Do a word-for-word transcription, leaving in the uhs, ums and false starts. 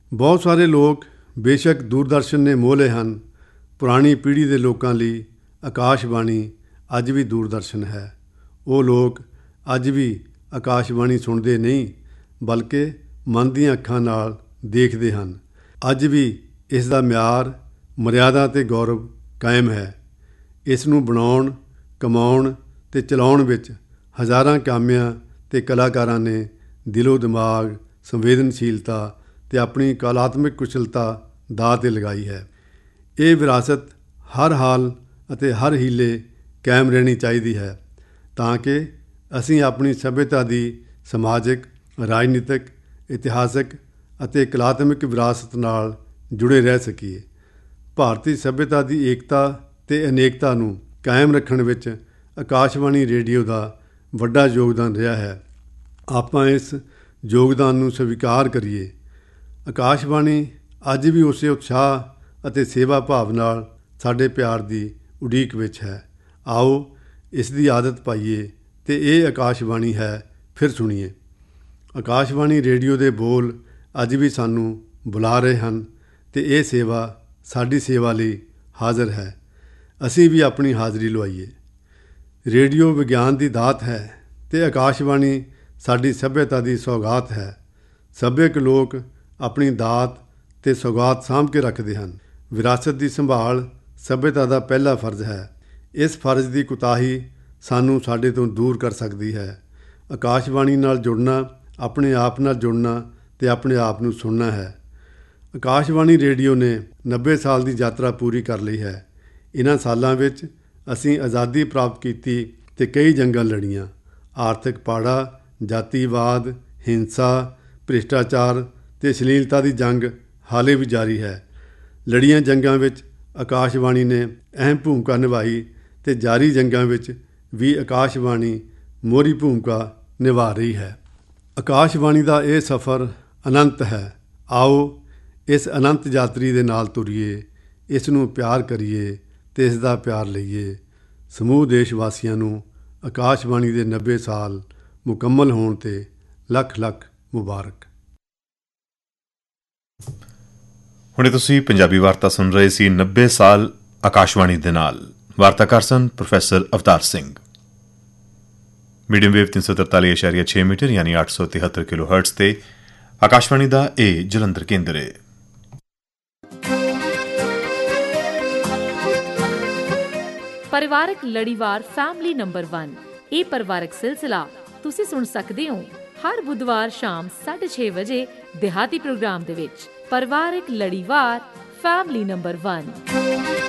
ਬਹੁਤ ਸਾਰੇ ਲੋਕ ਬੇਸ਼ੱਕ ਦੂਰਦਰਸ਼ਨ ਨੇ ਮੋਹ ਲਏ ਹਨ, ਪੁਰਾਣੀ ਪੀੜ੍ਹੀ ਦੇ ਲੋਕਾਂ ਲਈ ਆਕਾਸ਼ਬਾਣੀ ਅੱਜ ਵੀ ਦੂਰਦਰਸ਼ਨ ਹੈ। ਉਹ ਲੋਕ ਅੱਜ ਵੀ ਆਕਾਸ਼ਬਾਣੀ ਸੁਣਦੇ ਨਹੀਂ, ਬਲਕਿ ਮਨ ਦੀਆਂ ਅੱਖਾਂ ਨਾਲ ਦੇਖਦੇ ਹਨ। ਅੱਜ ਵੀ ਇਸ ਦਾ ਮਿਆਰ, ਮਰਿਆਦਾ ਅਤੇ ਗੌਰਵ ਕਾਇਮ ਹੈ। ਇਸ ਨੂੰ ਬਣਾਉਣ, ਕਮਾਉਣ ਅਤੇ ਚਲਾਉਣ ਵਿੱਚ ਹਜ਼ਾਰਾਂ ਕਾਮਿਆਂ ਅਤੇ ਕਲਾਕਾਰਾਂ ਨੇ ਦਿਲੋਂ ਦਿਮਾਗ, ਸੰਵੇਦਨਸ਼ੀਲਤਾ ਅਤੇ ਆਪਣੀ ਕਲਾਤਮਕ ਕੁਸ਼ਲਤਾ ਦਾਅ 'ਤੇ ਲਗਾਈ ਹੈ। ਇਹ ਵਿਰਾਸਤ ਹਰ ਹਾਲ ਅਤੇ ਹਰ ਹੀਲੇ ਕਾਇਮ ਰਹਿਣੀ ਚਾਹੀਦੀ ਹੈ, ਤਾਂ ਕਿ ਅਸੀਂ ਆਪਣੀ ਸੱਭਿਅਤਾ ਦੀ ਸਮਾਜਿਕ, ਰਾਜਨੀਤਿਕ, ਇਤਿਹਾਸਕ ਅਤੇ ਕਲਾਤਮਕ ਵਿਰਾਸਤ ਨਾਲ ਜੁੜੇ ਰਹਿ ਸਕੀਏ। ਭਾਰਤੀ ਸੱਭਿਅਤਾ ਦੀ ਏਕਤਾ ਅਤੇ ਅਨੇਕਤਾ ਨੂੰ ਕਾਇਮ ਰੱਖਣ ਵਿੱਚ ਆਕਾਸ਼ਬਾਣੀ ਰੇਡੀਓ ਦਾ ਵੱਡਾ ਯੋਗਦਾਨ ਰਿਹਾ ਹੈ। ਆਪਾਂ ਇਸ ਯੋਗਦਾਨ ਨੂੰ ਸਵੀਕਾਰ ਕਰੀਏ। ਆਕਾਸ਼ਬਾਣੀ ਅੱਜ ਵੀ ਉਸੇ ਉਤਸ਼ਾਹ ਅਤੇ ਸੇਵਾ ਭਾਵ ਨਾਲ ਸਾਡੇ ਪਿਆਰ ਦੀ ਉਡੀਕ ਵਿੱਚ ਹੈ। ਆਓ ਇਸ ਦੀ ਆਦਤ ਪਾਈਏ ਅਤੇ ਇਹ ਆਕਾਸ਼ਬਾਣੀ ਹੈ ਫਿਰ ਸੁਣੀਏ। ਆਕਾਸ਼ਬਾਣੀ ਰੇਡੀਓ ਦੇ ਬੋਲ ਅੱਜ ਵੀ ਸਾਨੂੰ ਬੁਲਾ ਰਹੇ ਹਨ ਅਤੇ ਇਹ ਸੇਵਾ ਸਾਡੀ ਸੇਵਾ ਲਈ ਹਾਜ਼ਰ ਹੈ। ਅਸੀਂ ਵੀ ਆਪਣੀ ਹਾਜ਼ਰੀ ਲਵਾਈਏ। ਰੇਡੀਓ ਵਿਗਿਆਨ ਦੀ ਦਾਤ ਹੈ ਅਤੇ ਆਕਾਸ਼ਬਾਣੀ ਸਾਡੀ ਸੱਭਿਅਤਾ ਦੀ ਸੌਗਾਤ ਹੈ। ਸੱਭਿਅਕ ਲੋਕ ਆਪਣੀ ਦਾਤ ਅਤੇ ਸੌਗਾਤ ਸਾਂਭ ਕੇ ਰੱਖਦੇ ਹਨ। ਵਿਰਾਸਤ ਦੀ ਸੰਭਾਲ ਸੱਭਿਅਤਾ ਦਾ ਪਹਿਲਾ ਫਰਜ਼ ਹੈ। ਇਸ ਫਰਜ਼ ਦੀ ਕੁਤਾਹੀ ਸਾਨੂੰ ਸਾਡੇ ਤੋਂ ਦੂਰ ਕਰ ਸਕਦੀ ਹੈ। ਆਕਾਸ਼ਬਾਣੀ ਨਾਲ ਜੁੜਨਾ, ਆਪਣੇ ਆਪ ਨਾਲ ਜੁੜਨਾ ਅਤੇ ਆਪਣੇ ਆਪ ਨੂੰ ਸੁਣਨਾ ਹੈ। ਆਕਾਸ਼ਬਾਣੀ ਰੇਡੀਓ ਨੇ ਨੱਬੇ ਸਾਲ ਦੀ ਯਾਤਰਾ ਪੂਰੀ ਕਰ ਲਈ ਹੈ। ਇਹਨਾਂ ਸਾਲਾਂ ਵਿੱਚ ਅਸੀਂ ਆਜ਼ਾਦੀ ਪ੍ਰਾਪਤ ਕੀਤੀ ਅਤੇ ਕਈ ਜੰਗਾਂ ਲੜੀਆਂ। ਆਰਥਿਕ ਪਾੜਾ, ਜਾਤੀਵਾਦ, ਹਿੰਸਾ, ਭ੍ਰਿਸ਼ਟਾਚਾਰ ਅਤੇ ਅਸ਼ਲੀਲਤਾ ਦੀ ਜੰਗ ਹਾਲੇ ਵੀ ਜਾਰੀ ਹੈ। ਲੜੀਆਂ ਜੰਗਾਂ ਵਿੱਚ ਆਕਾਸ਼ਬਾਣੀ ਨੇ ਅਹਿਮ ਭੂਮਿਕਾ ਨਿਭਾਈ ਅਤੇ ਜਾਰੀ ਜੰਗਾਂ ਵਿੱਚ ਵੀ ਆਕਾਸ਼ਬਾਣੀ ਮੋਹਰੀ ਭੂਮਿਕਾ ਨਿਭਾ ਰਹੀ ਹੈ। ਆਕਾਸ਼ਬਾਣੀ ਦਾ ਇਹ ਸਫ਼ਰ ਅਨੰਤ ਹੈ। ਆਓ ਇਸ ਅਨੰਤ ਯਾਤਰੀ ਦੇ ਨਾਲ ਤੁਰੀਏ, ਇਸ ਨੂੰ ਪਿਆਰ ਕਰੀਏ ਅਤੇ ਇਸ ਦਾ ਪਿਆਰ ਲਈਏ। ਸਮੂਹ ਦੇਸ਼ ਵਾਸੀਆਂ ਨੂੰ ਆਕਾਸ਼ਬਾਣੀ ਦੇ ਨੱਬੇ ਸਾਲ ਮੁਕੰਮਲ ਹੋਣ 'ਤੇ ਲੱਖ ਲੱਖ ਮੁਬਾਰਕ। ਹੁਣੇ ਤੁਸੀਂ ਪੰਜਾਬੀ ਵਾਰਤਾ ਸੁਣ ਰਹੇ ਸੀ। ਨੱਬੇ ਸਾਲ ਆਕਾਸ਼ਵਾਣੀ ਦੇ ਨਾਲ। ਵਾਰਤਾਕਾਰ ਸਨ professor Avtar Singh. Medium wave ਤਿੰਨ ਸੌ ਤਰਤਾਲੀ ਇਸ਼ਾਰੀਆ ਛੇ ਮੀਟਰ ਯਾਨੀ ਅੱਠ ਸੌ ਤਿਹੱਤਰ ਕਿਲੋ ਹਰਟਜ਼ ਤੇ ਆਕਾਸ਼ਵਾਣੀ ਦਾ ਇਹ ਜਲੰਧਰ ਕੇਂਦਰ ਹੈ। ਪਰਿਵਾਰਕ ਲੜੀਵਾਰ ਫੈਮਿਲੀ ਨੰਬਰ ਵਨ। ਇਹ ਪਰਿਵਾਰਕ ਸਿਲਸਿਲਾ ਤੁਸੀਂ ਸੁਣ ਸਕਦੇ ਹੋ ਹਰ ਬੁੱਧਵਾਰ ਸ਼ਾਮ ਸਾਢੇ ਛੇ ਵਜੇ ਦਿਹਾਤੀ ਪ੍ਰੋਗਰਾਮ ਦੇ ਵਿੱਚ। ਪਰਿਵਾਰਕ ਲੜੀਵਾਰ ਫੈਮਿਲੀ ਨੰਬਰ ਵਨ।